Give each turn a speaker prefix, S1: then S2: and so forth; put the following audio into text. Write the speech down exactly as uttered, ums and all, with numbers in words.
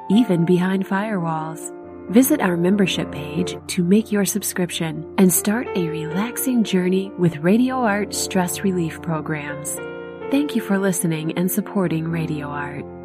S1: even behind firewalls. Visit our membership page to make your subscription and start a relaxing journey with Radio Art stress relief programs. Thank you for listening and supporting Radio Art.